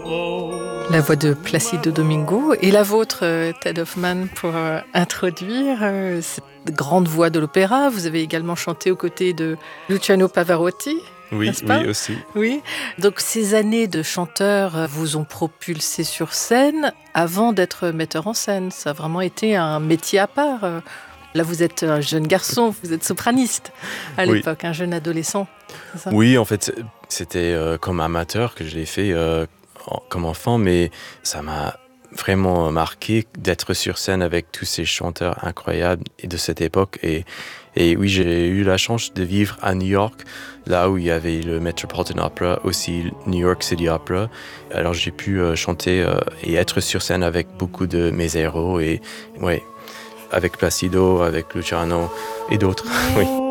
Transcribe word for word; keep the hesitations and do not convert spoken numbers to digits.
La voix de Placido Domingo et la vôtre, euh, Ted Hoffman, pour euh, introduire euh, cette grande voix de l'opéra. Vous avez également chanté aux côtés de Luciano Pavarotti. Oui, n'est-ce pas ? oui aussi. Oui. Donc ces années de chanteur euh, vous ont propulsé sur scène avant d'être metteur en scène. Ça a vraiment été un métier à part. euh. Là, vous êtes un jeune garçon, vous êtes sopraniste à Oui. l'époque, un jeune adolescent. C'est ça ? Oui, en fait, c'était euh, comme amateur que je l'ai fait euh, en- comme enfant, mais ça m'a vraiment marqué d'être sur scène avec tous ces chanteurs incroyables et de cette époque. Et, et oui, j'ai eu la chance de vivre à New York, là où il y avait le Metropolitan Opera, aussi New York City Opera. Alors j'ai pu euh, chanter euh, et être sur scène avec beaucoup de mes héros, et ouais, avec Placido, avec Luciano et d'autres. Oui.